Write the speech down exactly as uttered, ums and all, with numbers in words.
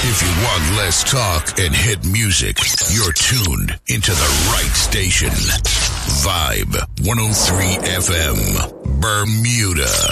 If you want less talk and hit music, you're tuned into the right station. Vibe one oh three F M, Bermuda.